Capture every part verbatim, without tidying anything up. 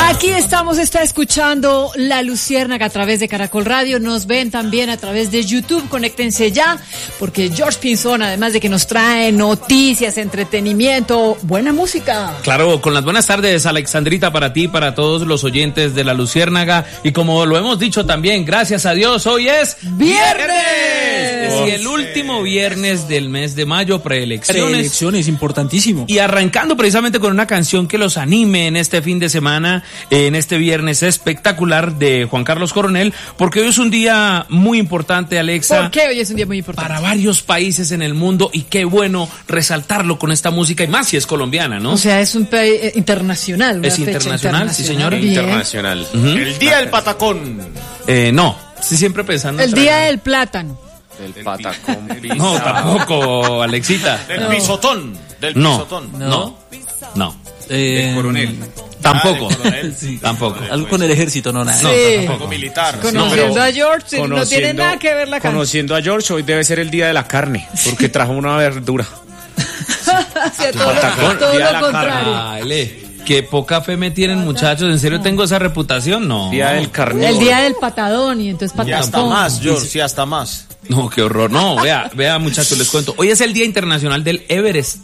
Aquí estamos, está escuchando La Luciérnaga a través de Caracol Radio. Nos ven también a través de YouTube. Conéctense ya, porque George Pinzón, además de que nos trae noticias, entretenimiento, buena música. Claro, con las buenas tardes, Alexandrita, para ti, para todos los oyentes de La Luciérnaga. Y como lo hemos dicho también, gracias a Dios, hoy es viernes. ¡Viernes! Y el último viernes del mes de mayo, preelecciones. Preelecciones, importantísimo. Y arrancando precisamente con una canción que los anime en este fin de semana, en este viernes espectacular de Juan Carlos Coronel, porque hoy es un día muy importante, Alexa. ¿Por qué hoy es un día muy importante? Para varios países en el mundo, y qué bueno resaltarlo con esta música, y más si es colombiana, ¿no? O sea, es un país eh, internacional. Una Es fecha internacional, sí, señora. Bien. Internacional. Uh-huh. El Día del Patacón. Eh, no, sí, siempre pensando en El traer- día del plátano. Del Patacón. No, tampoco, Alexita. Del No. pisotón. Del No, pisotón. no, no. Eh, Coronel. Tampoco, Ah, de coronel. sí. tampoco. Algo con el ejército, no, nada. No, Sí. tampoco. Algo militar. Conociendo No, a George, no tiene conociendo- nada que ver la canción. Conociendo a George, hoy debe ser el día de la carne, porque trajo una verdura. Hacia todo, Patacón, todo día de lo la contrario. Ay, le, qué poca fe me tienen, muchachos. ¿En serio tengo esa reputación? No. Día del carnívoro. El día del patadón, y entonces Y hasta patacón. más, George, sí, hasta más. No, qué horror. No, vea, vea, muchachos, les cuento. Hoy es el Día Internacional del Everest.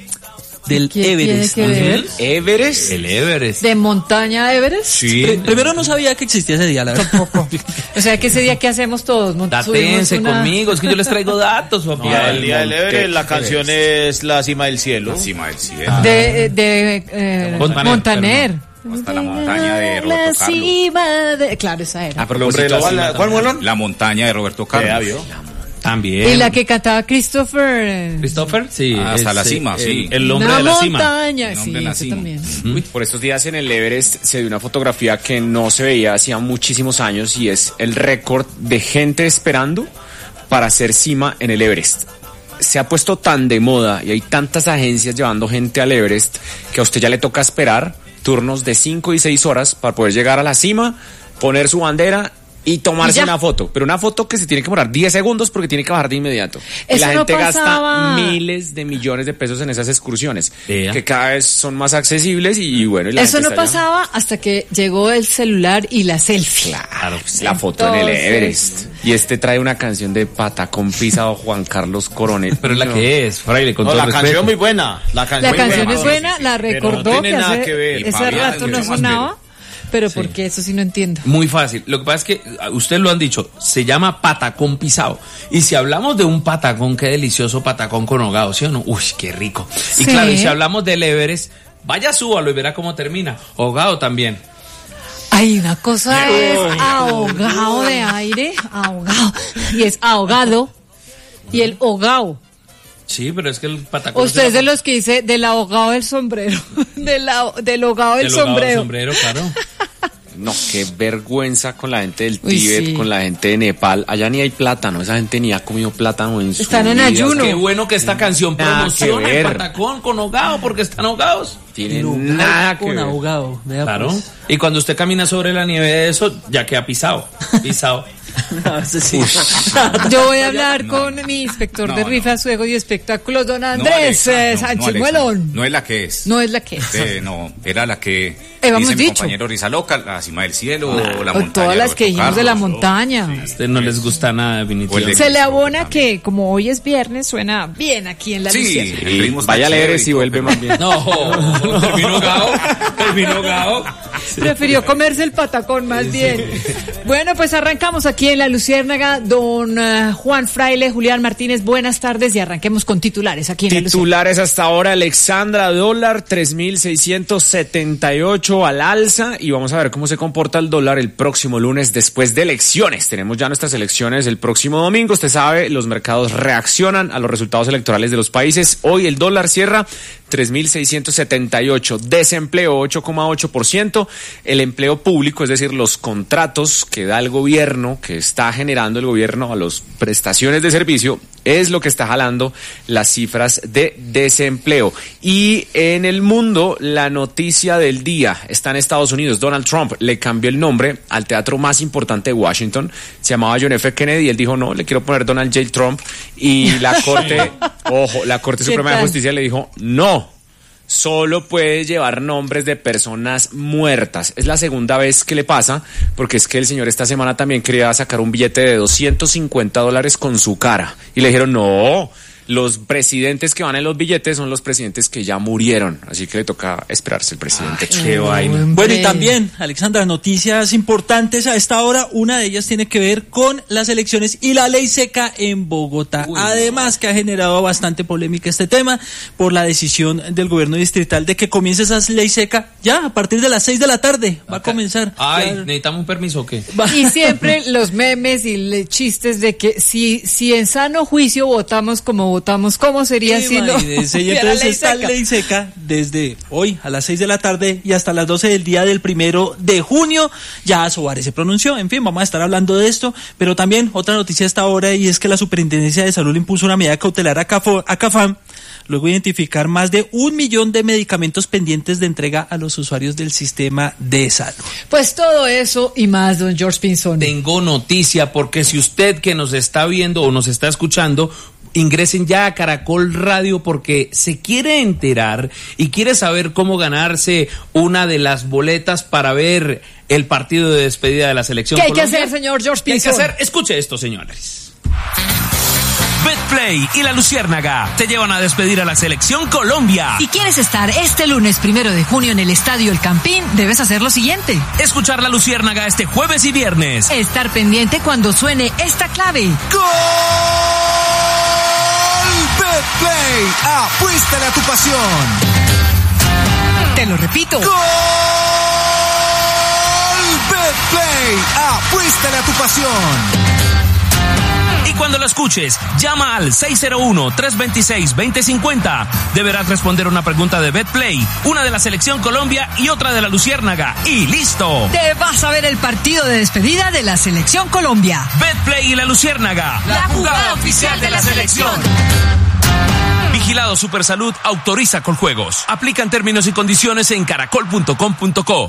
Del ¿Qué Everest. tiene que ver? Everest. El Everest. ¿De montaña Everest? Sí. Pri- Primero no sabía que existía ese día, la verdad. O sea, que ese día que hacemos todos. Mont- subimos Datense una- conmigo, es que yo les traigo datos, papá. Día del Día del Monte Everest, la canción Everest. es La Cima del Cielo. La cima del cielo. De, de eh, Montaner, Montaner. Hasta la montaña de La Roberto Carlos. cima de... Claro, esa era. A propósito, Hombre, la ¿cuál- cima ¿cuál muelón? La montaña de Roberto Ya Carlos. vio. También. Y la que cantaba Christopher. eh, Christopher, sí. Hasta es, la eh, cima, el- sí. El hombre una de la cima. montaña, El hombre sí, de la ese cima. también. Uy, por estos días en el Everest se dio una fotografía que no se veía hacía muchísimos años y es el récord de gente esperando para hacer cima en el Everest. Se ha puesto tan de moda y hay tantas agencias llevando gente al Everest que a usted ya le toca esperar turnos de cinco y seis horas para poder llegar a la cima, poner su bandera y tomarse Y ya. una foto. Pero una foto que se tiene que demorar diez segundos porque tiene que bajar de inmediato. Y Eso la no gente pasaba. gasta miles de millones de pesos en esas excursiones, Vea. que cada vez son más accesibles y, bueno, y la Eso gente no está allá. pasaba hasta que llegó el celular y la selfie. Claro, pues, la foto en el Entonces- Everest. Y este trae una canción de Patacón pisado Juan Carlos Coronel. Pero es la No. que es, fraile, con No, todo la respeto. canción muy buena. La canción, La muy canción es sí, buena, sí, sí. la Pero recordó no que tiene nada hace, que ver. ese Fabián, rato que no es más sonaba. Pero Sí. ¿por qué? Eso sí no entiendo. Muy fácil. Lo que pasa es que uh, usted lo han dicho, se llama patacón pisado. Y si hablamos de un patacón, qué delicioso patacón con hogado, ¿sí o no? Uy, qué rico. Y Sí. claro, y si hablamos del Everest, vaya, súbalo y verá cómo termina. Hogado también. Hay una cosa es ahogado de aire, ahogado, y es ahogado, y el hogao. Sí, pero es que el patacón... Usted es de los que dice del ahogado del sombrero, del, ah- del ahogado del del hogado sombrero. sombrero, claro. No, qué vergüenza con la gente del Uy, Tíbet, sí. con la gente de Nepal. Allá ni hay plátano, esa gente ni ha comido plátano en su Están en vida. ayuno. Qué bueno que esta canción Nada promociona que el ver. patacón con hogado, porque están ahogados. Tienen nada que con ver. abogado. Vea, Claro. pues. Y cuando usted camina sobre la nieve de eso, ya queda pisado. Pisado. No, ese sí. Yo voy a hablar con mi inspector No, de no. rifas, juegos y espectáculos, don No, Andrés Alexa, eh, no, no, Sánchez Alexa, Muelón. No es la que es. No es la que es. Eh, no, era la que Habíamos dice mi dicho. compañero Risa Loca, La Cima del Cielo, o La O Montaña. todas de las que Roberto dijimos de la Carlos, o- montaña. A usted no les gusta nada, definitivamente. O el Se le abona que como hoy es viernes suena bien aquí en la Sí, Luciérnaga. el ritmo está Vaya al chévere Everest y todo, vuelve pero- más bien. No, terminó gao, terminó gao. Prefirió comerse el patacón más bien. Bueno, pues arrancamos aquí en la Luciérnaga. Don eh, Juan Fraile, Julián Martínez, buenas tardes y arranquemos con titulares aquí en la Luciérnaga. Titulares hasta ahora, Alexandra, dólar tres mil seiscientos setenta y ocho al alza y vamos a ver cómo se comporta el dólar el próximo lunes después de elecciones. Tenemos ya nuestras elecciones el próximo domingo, usted sabe, los mercados reaccionan a los resultados electorales de los países. Hoy el dólar cierra tres mil seiscientos setenta y ocho, desempleo ocho coma ocho por ciento, el empleo público, es decir, los contratos que da el gobierno, que está generando el gobierno a las prestaciones de servicio, es lo que está jalando las cifras de desempleo. Y en el mundo, la noticia del día está en Estados Unidos. Donald Trump le cambió el nombre al teatro más importante de Washington, se llamaba John F. Kennedy, y él dijo, no, le quiero poner Donald J. Trump, y la Corte, ojo, la Corte ¿Qué Suprema de tal? Justicia le dijo, no, solo puede llevar nombres de personas muertas. Es la segunda vez que le pasa, porque es que el señor esta semana también quería sacar un billete de doscientos cincuenta dólares con su cara. Y le dijeron, no, los presidentes que van en los billetes son los presidentes que ya murieron. Así que le toca esperarse el presidente. Ay, qué vaina. Bueno, y también, Alexandra, noticias importantes a esta hora. Una de ellas tiene que ver con las elecciones y la ley seca en Bogotá. Uy, Además, que ha generado bastante polémica este tema por la decisión del gobierno distrital de que comience esa ley seca ya a partir de las seis de la tarde. Va Acá. a comenzar. Ay, ya. ¿necesitamos un permiso o qué? Y siempre los memes y le chistes de que si, si en sano juicio votamos como votamos, ¿cómo sería si no? Y entonces esta ley seca desde hoy a las seis de la tarde y hasta las doce del día del primero de junio. Ya Soares se pronunció. En fin, vamos a estar hablando de esto, pero también otra noticia a esta hora, y es que la Superintendencia de Salud impuso una medida cautelar a, Cafo, a Cafam, luego de identificar más de un millón de medicamentos pendientes de entrega a los usuarios del sistema de salud. Pues todo eso y más, don George Pinzón. Tengo noticia, porque si usted que nos está viendo o nos está escuchando, ingresen ya a Caracol Radio porque se quiere enterar y quiere saber cómo ganarse una de las boletas para ver el partido de despedida de la selección. ¿Qué hay Colombia? que hacer, señor George ¿Qué hay que Pinzón? hacer? Escuche esto, señores. Betplay y la Luciérnaga te llevan a despedir a la selección Colombia. Si quieres estar este lunes primero de junio en el Estadio El Campín, debes hacer lo siguiente: escuchar la Luciérnaga este jueves y viernes. Estar pendiente cuando suene esta clave. ¡Gol! Betplay, apuéstale a tu pasión. Te lo repito. ¡Gol! Betplay, apuéstale a tu pasión. Y cuando lo escuches, llama al seis cero uno, tres dos seis, dos cero cinco cero. Deberás responder una pregunta de Betplay, una de la selección Colombia y otra de la Luciérnaga. ¡Y listo! Te vas a ver el partido de despedida de la selección Colombia. Betplay y la Luciérnaga, la jugada oficial de la selección. Vigilado Supersalud, autoriza Coljuegos. Aplican términos y condiciones en caracol punto com punto co.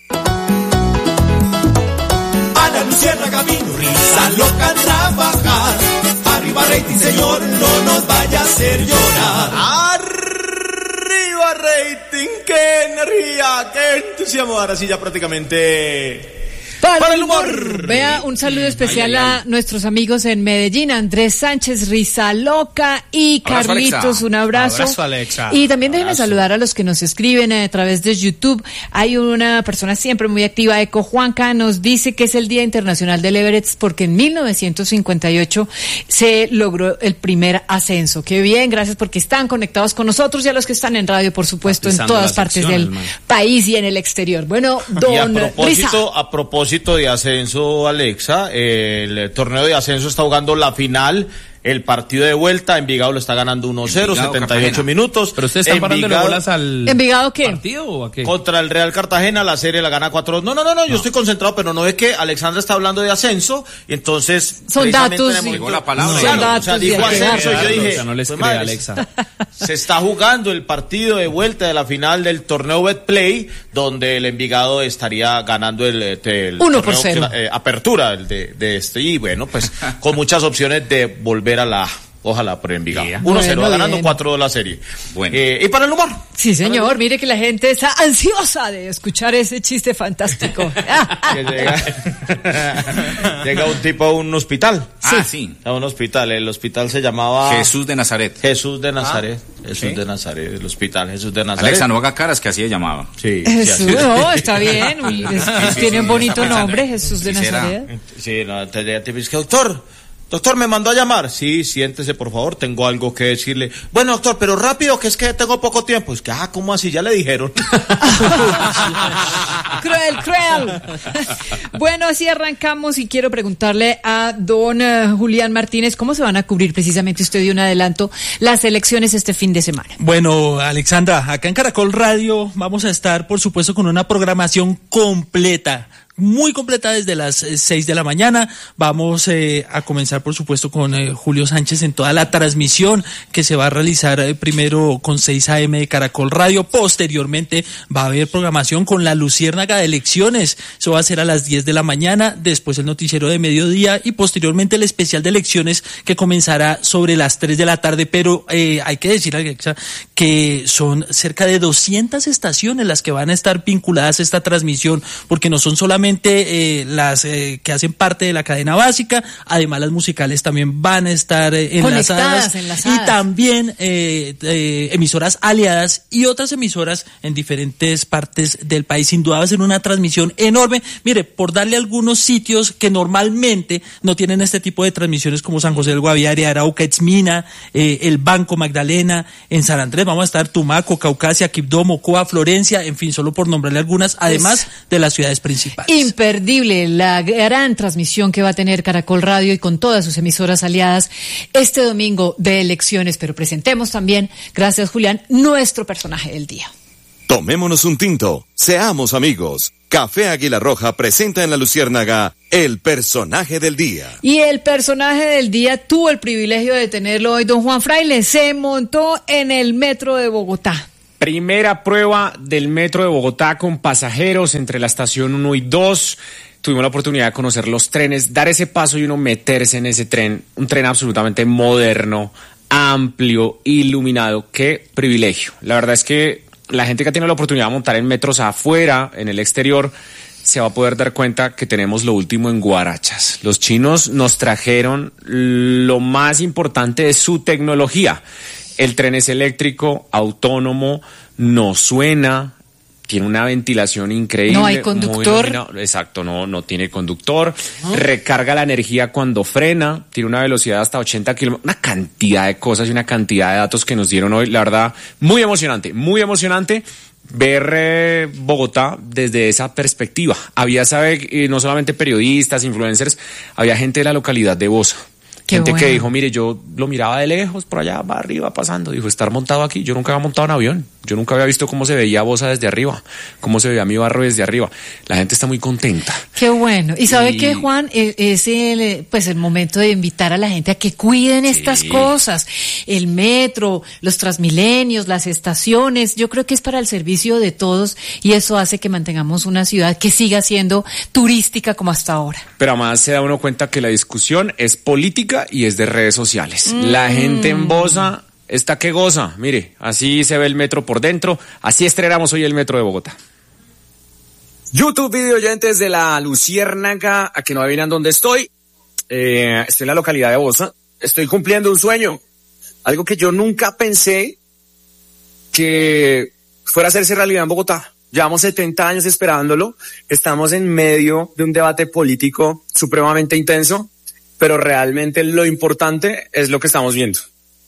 A la Luciérnaga vino risa loca a trabajar. Arriba rating, señor, no nos vaya a hacer llorar. Arriba rating, qué energía, qué entusiasmo. Ahora sí ya prácticamente... Para, para el humor. Vea, un saludo especial ay, ay, ay. a nuestros amigos en Medellín, Andrés Sánchez, Rizaloca y abrazo, Carlitos, Alexa. Un abrazo. Abrazo, Alexa. Y también déjenme abrazo. saludar a los que nos escriben a través de YouTube. Hay una persona siempre muy activa, Eco Juanca, nos dice que es el Día Internacional del Everest porque en mil novecientos cincuenta y ocho se logró el primer ascenso. Qué bien, gracias porque están conectados con nosotros y a los que están en radio, por supuesto, en todas partes del hermano. país y en el exterior. Bueno, don y a propósito, Riza. a propósito de ascenso, Alexa, el torneo de ascenso está jugando la final. El partido de vuelta, Envigado lo está ganando uno cero, setenta y ocho minutos. Pero ustedes están parando de bolas al ¿Envigado qué? partido o a qué? Contra el Real Cartagena, la serie la gana cuatro dos. No, no, no, no, yo no. estoy concentrado, pero no ve que Alexandra está hablando de ascenso y entonces son datos. Llegó la palabra. Claro, datos, o sea, dijo ascenso y yo dije, no les pues, crea, madre, Alexa. Se está jugando el partido de vuelta de la final del torneo Betplay, donde el Envigado estaría ganando el, el uno por cero. Eh, apertura el de, de este, y bueno, pues con muchas opciones de volver a la... Ojalá por Envigado. uno cero, bueno, ganando cuatro de la serie. Bueno. Eh, ¿Y para el humor? Sí, señor. Mire que la gente está ansiosa de escuchar ese chiste fantástico. que llega, llega un tipo a un hospital. Ah, sí. A un hospital. El hospital se llamaba... Jesús de Nazaret. Jesús de Nazaret. Ah, Jesús ¿sí? de Nazaret. El hospital Jesús de Nazaret. Alexa, no haga caras, que así se llamaba. Sí. Jesús, sí, no, está bien. Es, sí, sí, tiene sí, un bonito sí, nombre, Jesús de Nazaret. Sí, no, te, te, te dice, doctor... Doctor, ¿me mandó a llamar? Sí, siéntese, por favor, tengo algo que decirle. Bueno, doctor, pero rápido, que es que tengo poco tiempo. Es que, ah, ¿cómo así? Ya le dijeron. Cruel, cruel. Bueno, así arrancamos y quiero preguntarle a don uh, Julián Martínez, ¿cómo se van a cubrir precisamente, usted dio un adelanto, las elecciones este fin de semana? Bueno, Alexandra, acá en Caracol Radio vamos a estar, por supuesto, con una programación completa, muy completa desde las eh, seis de la mañana. Vamos eh, a comenzar, por supuesto, con eh, Julio Sánchez en toda la transmisión que se va a realizar eh, primero con seis a eme de Caracol Radio. Posteriormente va a haber programación con la Luciérnaga de elecciones. Eso va a ser a las diez de la mañana, después el noticiero de mediodía y posteriormente el especial de elecciones que comenzará sobre las tres de la tarde. Pero eh, hay que decir, Alexa, que son cerca de doscientas estaciones las que van a estar vinculadas a esta transmisión, porque no son solamente eh, las eh, que hacen parte de la cadena básica, además las musicales también van a estar eh, enlazadas, enlazadas y también eh, eh, emisoras aliadas y otras emisoras en diferentes partes del país. Sin duda va a ser una transmisión enorme. Mire, por darle algunos sitios que normalmente no tienen este tipo de transmisiones, como San José del Guaviare, Arauca, Etzmina, eh, el Banco Magdalena, en San Andrés vamos a estar Tumaco, Caucasia, Quibdó, Mocoa, Florencia, en fin, solo por nombrarle algunas, además de las ciudades principales. Imperdible la gran transmisión que va a tener Caracol Radio y con todas sus emisoras aliadas este domingo de elecciones. Pero presentemos también, gracias Julián, nuestro personaje del día. Tomémonos un tinto, seamos amigos. Café Águila Roja presenta en La Luciérnaga el personaje del día. Y el personaje del día tuvo el privilegio de tenerlo hoy, don Juan Fraile. Se montó en el metro de Bogotá. Primera prueba del metro de Bogotá con pasajeros entre la estación uno y dos. Tuvimos la oportunidad de conocer los trenes, dar ese paso y uno meterse en ese tren. Un tren absolutamente moderno, amplio, iluminado. ¡Qué privilegio! La verdad es que la gente que tiene la oportunidad de montar en metros afuera, en el exterior, se va a poder dar cuenta que tenemos lo último en guarachas. Los chinos nos trajeron lo más importante de su tecnología. El tren es eléctrico, autónomo, no suena, tiene una ventilación increíble. No hay conductor. Exacto, no, no tiene conductor. ¿Oh? Recarga la energía cuando frena, tiene una velocidad de hasta ochenta kilómetros. Una cantidad de cosas y una cantidad de datos que nos dieron hoy. La verdad, muy emocionante, muy emocionante ver eh, Bogotá desde esa perspectiva. Había, sabe, eh, no solamente periodistas, influencers, había gente de la localidad de Bosa. Qué gente bueno. Que dijo, mire, yo lo miraba de lejos, por allá, va arriba, pasando. Dijo, estar montado aquí, yo nunca había montado en avión. Yo nunca había visto cómo se veía Bosa desde arriba, cómo se veía mi barrio desde arriba. La gente está muy contenta. Qué bueno. ¿Y sabe y... qué, Juan? Es el, pues el momento de invitar a la gente a que cuiden estas sí. cosas. El metro, los Transmilenios, las estaciones. Yo creo que es para el servicio de todos y eso hace que mantengamos una ciudad que siga siendo turística como hasta ahora. Pero además se da uno cuenta que la discusión es política y es de redes sociales. Mm. La gente en Bosa está que goza. Mire, así se ve el metro por dentro. Así estrenamos hoy el metro de Bogotá. YouTube video oyentes de La Luciérnaga, a que no adivinan dónde estoy. Eh, estoy en la localidad de Bosa. Estoy cumpliendo un sueño. Algo que yo nunca pensé que fuera a hacerse realidad en Bogotá. Llevamos setenta años esperándolo. Estamos en medio de un debate político supremamente intenso, pero realmente lo importante es lo que estamos viendo.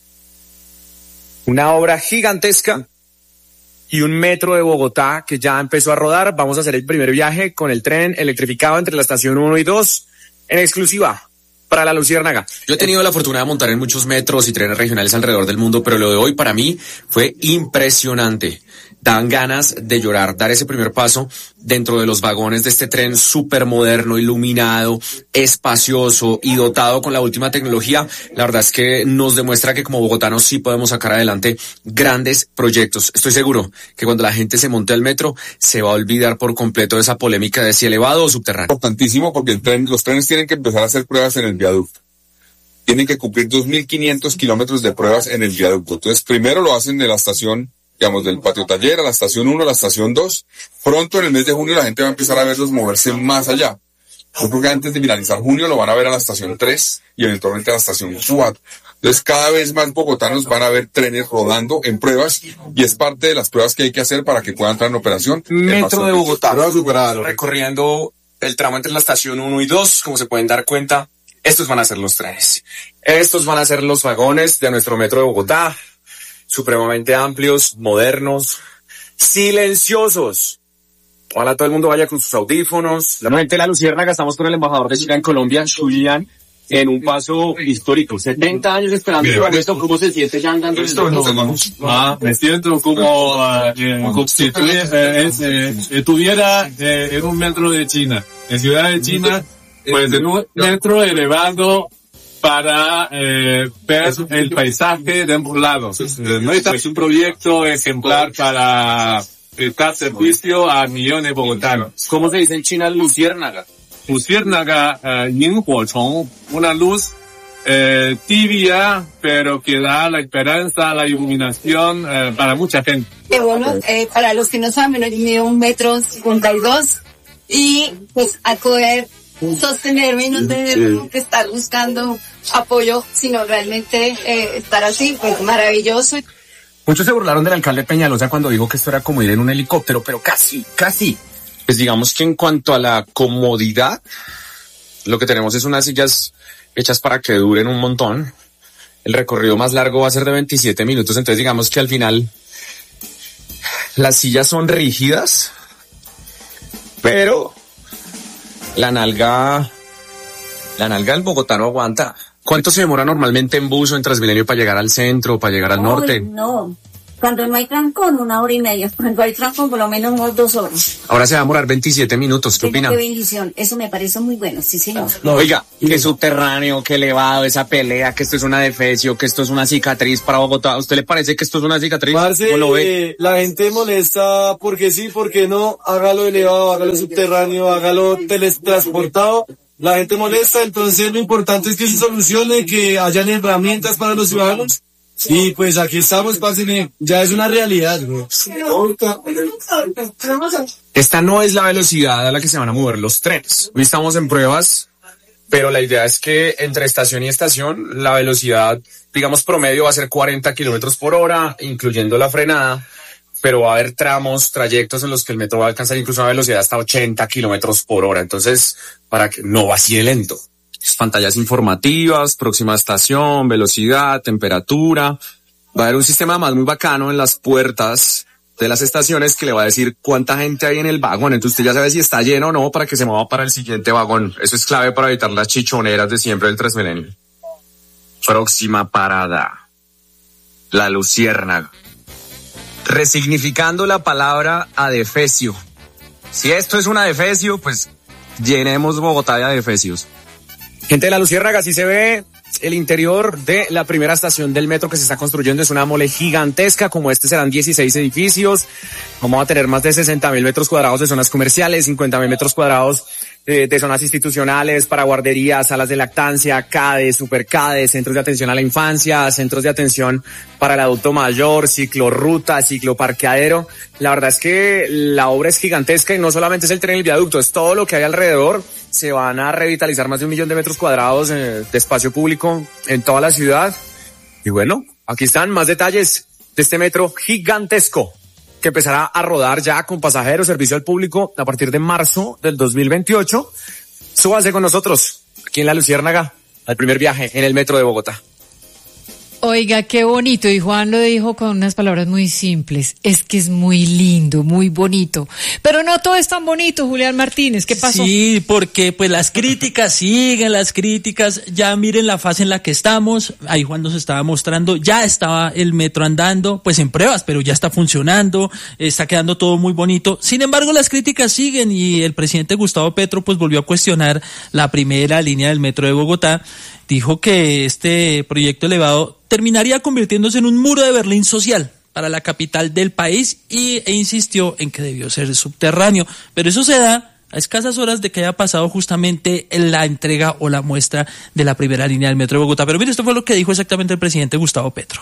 Una obra gigantesca y un metro de Bogotá que ya empezó a rodar. Vamos a hacer el primer viaje con el tren electrificado entre la estación uno y dos en exclusiva para La Luciérnaga. Yo he tenido la fortuna de montar en muchos metros y trenes regionales alrededor del mundo, pero lo de hoy para mí fue impresionante. Dan ganas de llorar, dar ese primer paso dentro de los vagones de este tren súper moderno, iluminado, espacioso y dotado con la última tecnología. La verdad es que nos demuestra que como bogotanos sí podemos sacar adelante grandes proyectos. Estoy seguro que cuando la gente se monte al metro se va a olvidar por completo de esa polémica de si elevado o subterráneo. Importantísimo porque el tren, los trenes tienen que empezar a hacer pruebas en el viaducto. Tienen que cumplir dos mil quinientos kilómetros de pruebas en el viaducto. Entonces primero lo hacen de la estación, digamos, del patio taller a la estación uno, a la estación dos. Pronto en el mes de junio la gente va a empezar a verlos moverse más allá. Yo creo que antes de finalizar junio lo van a ver a la estación tres y eventualmente a la estación cuatro. Entonces cada vez más bogotanos van a ver trenes rodando en pruebas y es parte de las pruebas que hay que hacer para que puedan entrar en operación. Metro de Bogotá, recorriendo el tramo entre la estación uno y dos, como se pueden dar cuenta, estos van a ser los trenes. Estos van a ser los vagones de nuestro metro de Bogotá. Supremamente amplios, modernos, silenciosos. Ojalá todo el mundo vaya con sus audífonos. La gente de La Luciérnaga, estamos con el embajador de China en Colombia, Xu Jian, en un paso histórico. setenta años esperando por esto. ¿Cómo se siente ya andando? Esto no, no, ah, me siento como, uh, eh, como si tuviera, eh, eh, estuviera eh, en un metro de China. en Ciudad de China, pues en un metro elevado para eh, ver el paisaje de ambos lados. Es un proyecto ejemplar para prestar servicio a millones de bogotanos. ¿Cómo se dice en China luciérnaga? Luciérnaga, eh, Yinghuochong, una luz eh, tibia, pero que da la esperanza, la iluminación eh, para mucha gente. Eh, bueno, eh, para los que no saben, yo mido un metro cincuenta y dos y pues a poder sostenerme y no tener que estar buscando apoyo, sino realmente eh, estar así, pues maravilloso. Muchos se burlaron del alcalde Peñalosa cuando dijo que esto era como ir en un helicóptero, pero casi, casi. Pues digamos que en cuanto a la comodidad, lo que tenemos es unas sillas hechas para que duren un montón. El recorrido más largo va a ser de veintisiete minutos, entonces digamos que al final las sillas son rígidas, pero la nalga, la nalga del bogotano aguanta. ¿Cuánto se demora normalmente en bus o en Transmilenio para llegar al centro, para llegar al norte? Ay, no. Cuando no hay trancón, una hora y media. Cuando hay trancón, por lo menos unas dos horas. Ahora se va a demorar veintisiete minutos. ¿Qué opina? Qué bendición. Eso me parece muy bueno, sí, señor. No, oiga, que subterráneo, que elevado, esa pelea, que esto es una defecio, que esto es una cicatriz para Bogotá. ¿A usted le parece que esto es una cicatriz? Parce, ¿Cómo lo ve? Eh, la gente molesta porque sí, porque no. Hágalo elevado, hágalo subterráneo, hágalo teletransportado. La gente molesta, entonces lo importante es que se solucione, que hayan herramientas para los ciudadanos. Y pues aquí estamos, parce, ya es una realidad, bro. Esta no es la velocidad a la que se van a mover los trenes. Hoy estamos en pruebas, pero la idea es que entre estación y estación la velocidad, digamos, promedio va a ser cuarenta kilómetros por hora, incluyendo la frenada, pero va a haber tramos, trayectos en los que el metro va a alcanzar incluso una velocidad hasta ochenta kilómetros por hora. Entonces, para que no va así de lento. Pantallas informativas, próxima estación, velocidad, temperatura. Va a haber un sistema más muy bacano en las puertas de las estaciones que le va a decir cuánta gente hay en el vagón. Entonces usted ya sabe si está lleno o no para que se mueva para el siguiente vagón. Eso es clave para evitar las chichoneras de siempre del Transmilenio. Próxima parada. La Luciérnaga. Resignificando la palabra adefesio. Si esto es un adefesio, pues llenemos Bogotá de adefesios. Gente de la Luciérnaga, así se ve el interior de la primera estación del metro que se está construyendo. Es una mole gigantesca, como este serán dieciséis edificios. Vamos a tener más de sesenta mil metros cuadrados de zonas comerciales, cincuenta mil metros cuadrados eh, de zonas institucionales para guarderías, salas de lactancia, CADE, superCADE, centros de atención a la infancia, centros de atención para el adulto mayor, ciclorruta, cicloparqueadero. La verdad es que la obra es gigantesca y no solamente es el tren y el viaducto, es todo lo que hay alrededor. Se van a revitalizar más de un millón de metros cuadrados eh, de espacio público en toda la ciudad. Y bueno, aquí están más detalles de este metro gigantesco que empezará a rodar ya con pasajeros, servicio al público a partir de marzo del dos mil veintiocho. Súbanse con nosotros aquí en la Luciérnaga al primer viaje en el metro de Bogotá. Oiga, qué bonito, y Juan lo dijo con unas palabras muy simples, es que es muy lindo, muy bonito, pero no todo es tan bonito, Julián Martínez, ¿qué pasó? Sí, porque pues las críticas siguen, las críticas, ya miren la fase en la que estamos, ahí Juan nos estaba mostrando, ya estaba el metro andando, pues en pruebas, pero ya está funcionando, está quedando todo muy bonito, sin embargo las críticas siguen y el presidente Gustavo Petro pues volvió a cuestionar la primera línea del metro de Bogotá. Dijo que este proyecto elevado terminaría convirtiéndose en un muro de Berlín social para la capital del país y, e insistió en que debió ser subterráneo. Pero eso se da a escasas horas de que haya pasado justamente la entrega o la muestra de la primera línea del metro de Bogotá. Pero mire, esto fue lo que dijo exactamente el presidente Gustavo Petro.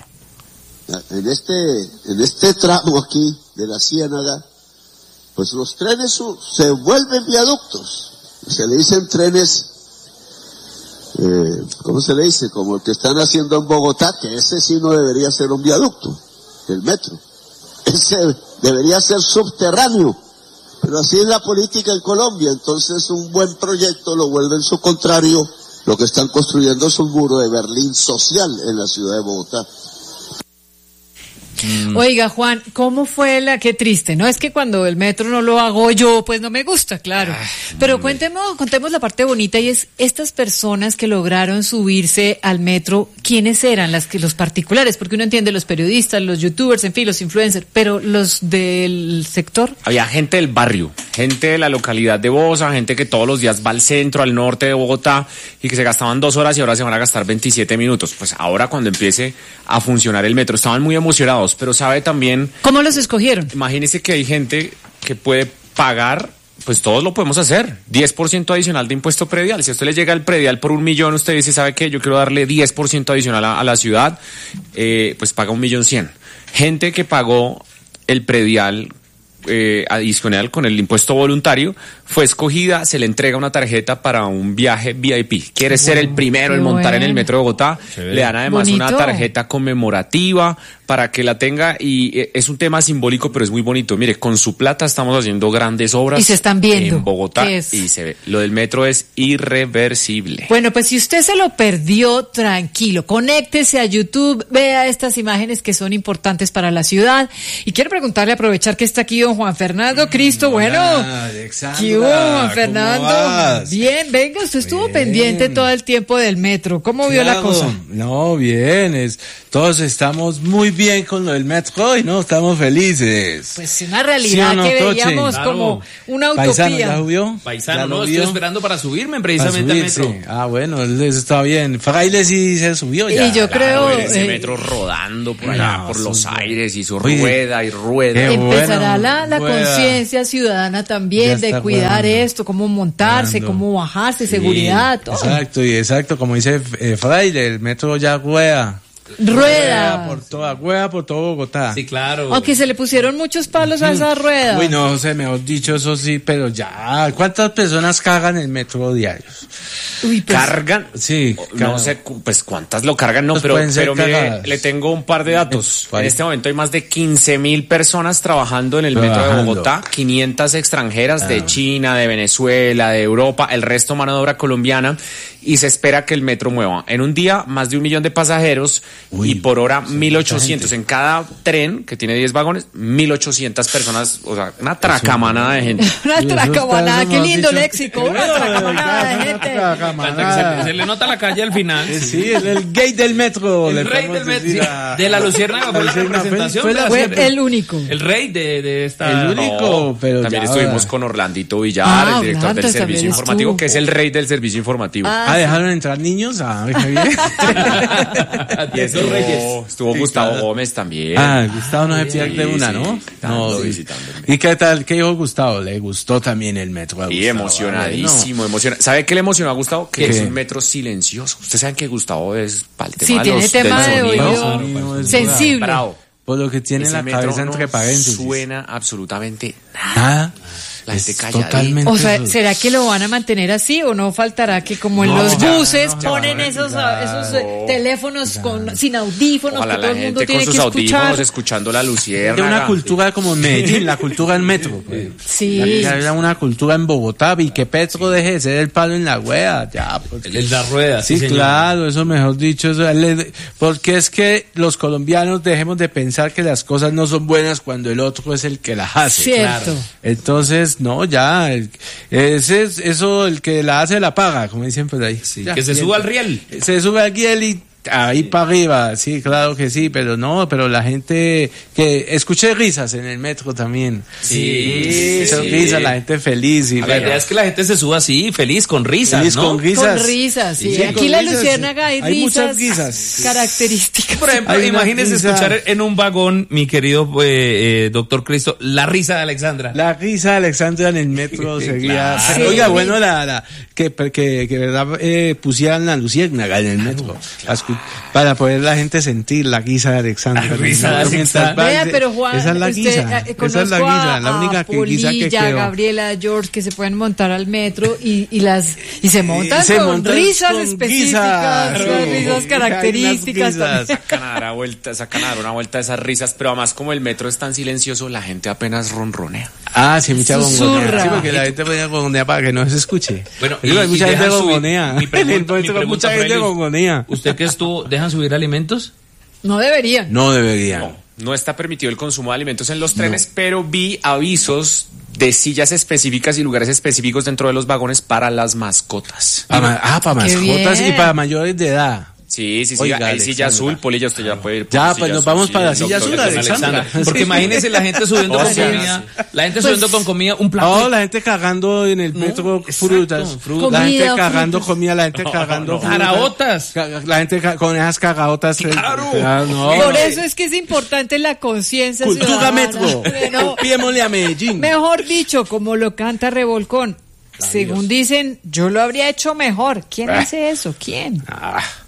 En este, en este tramo aquí de la Ciénaga, pues los trenes su, se vuelven viaductos. Se le dicen trenes... Eh, ¿cómo se le dice? Como el que están haciendo en Bogotá, que ese sí no debería ser un viaducto, el metro. Ese debería ser subterráneo. Pero así es la política en Colombia, entonces un buen proyecto lo vuelve en su contrario. Lo que están construyendo es un muro de Berlín social en la ciudad de Bogotá. Mm. Oiga, Juan, ¿cómo fue la? Qué triste, ¿no? Es que cuando el metro no lo hago yo, pues no me gusta, claro. Ah, Pero cuéntemos, contemos la parte bonita y es estas personas que lograron subirse al metro, ¿quiénes eran las que los particulares? Porque uno entiende los periodistas, los youtubers, en fin, los influencers, pero los del sector. Había gente del barrio, gente de la localidad de Bosa, gente que todos los días va al centro, al norte de Bogotá y que se gastaban dos horas y ahora se van a gastar veintisiete minutos. Pues ahora cuando empiece a funcionar el metro, estaban muy emocionados. Pero sabe también... ¿Cómo los escogieron? Imagínese que hay gente que puede pagar, pues todos lo podemos hacer, diez por ciento adicional de impuesto predial. Si a usted le llega el predial por un millón, usted dice, ¿sabe qué? Yo quiero darle diez por ciento adicional a, a la ciudad, eh, pues paga un millón cien. Gente que pagó el predial eh, adicional con el impuesto voluntario, fue escogida, se le entrega una tarjeta para un viaje V I P. Quiere ser el primero en montar bueno. en el metro de Bogotá. Le dan además bonito. Una tarjeta conmemorativa para que la tenga y es un tema simbólico, pero es muy bonito. Mire, con su plata estamos haciendo grandes obras. Y se están viendo. En Bogotá y se ve. Lo del metro es irreversible. Bueno, pues si usted se lo perdió, tranquilo. Conéctese a YouTube, vea estas imágenes que son importantes para la ciudad. Y quiero preguntarle, aprovechar que está aquí don Juan Fernando Cristo. Bueno, ¿qué hubo, Juan Fernando? Bien, venga, usted estuvo bien. pendiente todo el tiempo del metro. ¿Cómo claro. vio la cosa? No, bien, es, todos estamos muy bien con lo del metro y no, estamos felices. Pues una realidad ¿sí no, que Toche? veíamos claro. como una utopía. Paisano, ¿ya subió? Paisano, ¿Ya no, estoy esperando para subirme precisamente subir, al metro. Sí. Ah, bueno, eso está bien. Fraile sí se subió ya. Y yo claro, creo... ese eh, metro rodando por allá, no, por los sí, aires y su oye, rueda y rueda. Empezará bueno, la, la conciencia ciudadana también de cuidar jugando. esto, cómo montarse, jugando. cómo bajarse, sí, seguridad, todo. Exacto, y exacto, como dice eh, Fraile, el metro ya rueda. Rueda. rueda por toda, rueda por todo Bogotá. Sí, claro. Aunque se le pusieron muchos palos a esa rueda. Uy, no sé, mejor dicho, eso sí, pero ya. ¿Cuántas personas cargan el metro diarios? Uy, pues, ¿Cargan? Sí. No claro. sé, pues cuántas lo cargan, no, pues pero, pero mire, le tengo un par de datos. En este momento hay más de quince mil personas trabajando en el trabajando. metro de Bogotá, quinientas extranjeras ah. de China, de Venezuela, de Europa, el resto mano de obra colombiana, y se espera que el metro mueva en un día más de un millón de pasajeros. Uy, y por hora mil ochocientos en cada tren que tiene diez vagones, mil ochocientas personas, o sea, una tracamanada de gente. Una tracamanada, qué lindo dicho, léxico, una tracamanada de gente. Se, se le nota la calle al final. Sí, el, el gay del metro. El rey del metro, sí, de la Luciérnaga fue la representación. Fue, la, fue el único. El rey de, de esta. El único, no, pero también ya, estuvimos ahora. con Orlandito Villar, ah, el director Orlando, del servicio informativo, estuvo. que es el rey del servicio informativo. Ah, ah ¿dejaron entrar niños? Ah, qué bien. Y estuvo, estuvo sí, Gustavo claro. Gómez también. Ah, Gustavo no se pierde una, ¿no? No, sí. ¿Y qué tal? ¿Qué dijo Gustavo? Le gustó también el metro. Y emocionadísimo, no. emocionado. ¿Sabe qué le emocionó a Gustavo? Que ¿Qué? es un metro silencioso. Ustedes saben que Gustavo es para el tema sí, de tiene los, tema del de sonido. oído sensible. Bravo. Por lo que tiene Ese la cabeza no entre paréntesis. Suena absolutamente nada. Nada. La gente es calladita. Totalmente o sea, ¿será que lo van a mantener así o no faltará que como en no, los ya, buses no, ponen no, esos, claro, esos eh, teléfonos claro. con sin audífonos Ojalá que todo la el mundo gente tiene con que sus escuchar? audífonos escuchando la Luciérnaga. Hay una cultura como en Medellín, la cultura del metro. Pues. Sí. Hay una cultura en Bogotá y que Petro deje de ser el palo en la rueda. Ya, porque... El la rueda. Sí, sí claro, eso mejor dicho. Eso, porque es que los colombianos dejemos de pensar que las cosas no son buenas cuando el otro es el que las hace. Cierto. Claro. Entonces, no, ya... El, ese es eso, el que la hace la paga, como dicen por ahí. Sí, ya, que se bien. suba al riel. Se sube al riel y ahí para arriba, sí, claro que sí, pero no, pero la gente que escuché risas en el metro también. Sí, sí, son sí. risas, la gente feliz. Y la bueno. idea es que la gente se suba así, feliz, con risas, feliz, ¿no? con risas. Con risas, sí. sí Aquí en la Luciérnaga hay, hay risas, muchas risas características. Por ejemplo, imagínese risa. escuchar en un vagón, mi querido eh, eh, doctor Cristo, la risa de Alexandra. La risa de Alexandra en el metro sería... Claro. Sí. Oiga, bueno, la, la que, que, que verdad eh, pusieran la Luciérnaga en el metro. Claro. Para poder la gente sentir la guisa de Alexandra. La guisa de Alexandra. Vea, pero Juan, esa es la guisa. Usted, esa es la guisa, la única a Polilla, guisa que quedó. Gabriela, George, que se pueden montar al metro y, y las y se montan se con montan risas con específicas, guisa, risas características. Sacan a dar una vuelta, sacan a dar una vuelta a esas risas, pero además como el metro es tan silencioso, la gente apenas ronronea. Ah, sí, mucha gongonea. Sí, porque la ¿Y gente ponía gongonea para que no se escuche. Bueno, y, hay mucha gente gongonea. Mi pregunta, mi pregunta mucha gente gongonea. ¿Usted que estuvo, dejan subir alimentos? No deberían. No deberían. No. no está permitido el consumo de alimentos en los trenes, no. pero vi avisos de sillas específicas y lugares específicos dentro de los vagones para las mascotas. Para, ah, para mascotas bien. Y para mayores de edad. Sí, sí, sí, Oiga, hay silla azul, Polilla, usted ya puede ir. Ya, pues nos vamos para la silla azul, Alexandra. Porque imagínense la gente subiendo oh, con comida, sí. la gente pues, subiendo con comida, un plato. Oh, la gente cagando en el metro, no, frutas, frutas. La gente cagando frutas. comida, la gente oh, cagando no, frutas. Caraotas. La gente ca con esas cagaotas. Claro. Ah, no. Por eso es que es importante la conciencia ciudadana. Metro. Bueno, copiémosle a Medellín. Mejor dicho, como lo canta Revolcón. Según dicen, yo lo habría hecho mejor. ¿Quién ah. hace eso? ¿Quién? Ah.